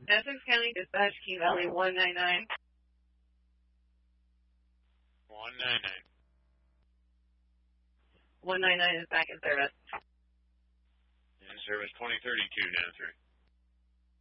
Essex County Dispatch, Key Valley 199. 199. 199 is back in service. In service 2032 down through.